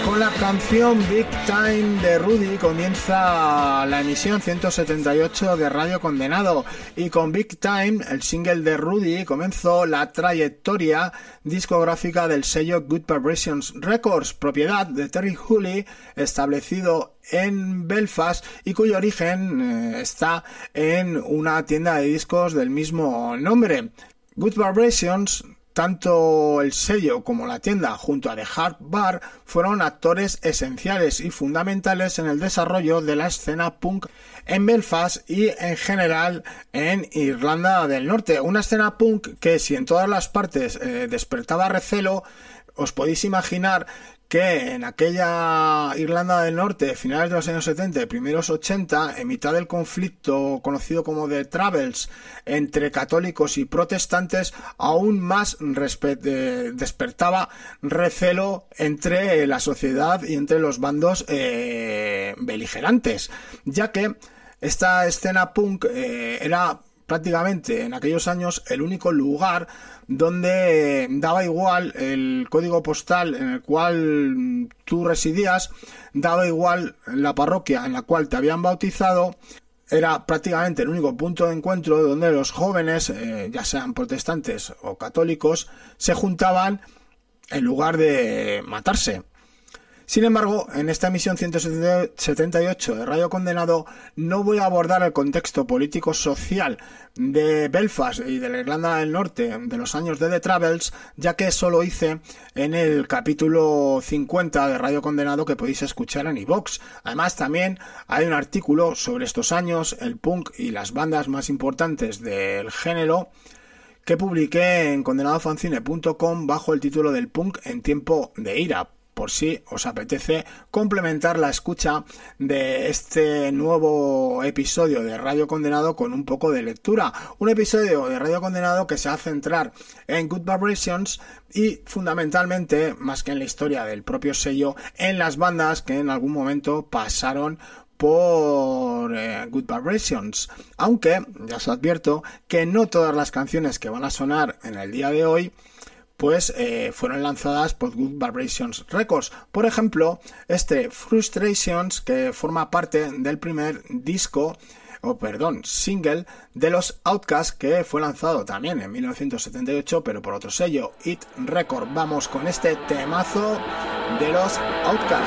Con la canción Big Time de Rudy comienza la emisión 178 de Radio Condenado, y con Big Time, el single de Rudy, comenzó la trayectoria discográfica del sello Good Vibrations Records, propiedad de Terry Hooley, establecido en Belfast y cuyo origen está en una tienda de discos del mismo nombre. Good Vibrations, tanto el sello como la tienda junto a The Hard Bar, fueron actores esenciales y fundamentales en el desarrollo de la escena punk en Belfast y en general en Irlanda del Norte. Una escena punk que, si en todas las partes despertaba recelo, os podéis imaginar que en aquella Irlanda del Norte, finales de los años 70 y primeros 80, en mitad del conflicto conocido como The Troubles entre católicos y protestantes, aún más despertaba recelo entre la sociedad y entre los bandos beligerantes, ya que esta escena punk era prácticamente en aquellos años el único lugar donde daba igual el código postal en el cual tú residías, daba igual la parroquia en la cual te habían bautizado. Era prácticamente el único punto de encuentro donde los jóvenes, ya sean protestantes o católicos, se juntaban en lugar de matarse. Sin embargo, en esta emisión 178 de Radio Condenado no voy a abordar el contexto político-social de Belfast y de la Irlanda del Norte de los años de The Troubles, ya que eso lo hice en el capítulo 50 de Radio Condenado, que podéis escuchar en iVoox. Además, también hay un artículo sobre estos años, el punk y las bandas más importantes del género, que publiqué en condenadofanzine.com bajo el título del punk en tiempo de ira, por si os apetece complementar la escucha de este nuevo episodio de Radio Condenado con un poco de lectura. Un episodio de Radio Condenado que se va a centrar en Good Vibrations y, fundamentalmente, más que en la historia del propio sello, en las bandas que en algún momento pasaron por Good Vibrations, aunque ya os advierto que no todas las canciones que van a sonar en el día de hoy pues fueron lanzadas por Good Vibrations Records. Por ejemplo, este Frustrations, que forma parte del primer single de los Outkast, que fue lanzado también en 1978, pero por otro sello, Hit Record. Vamos con este temazo de los Outkast.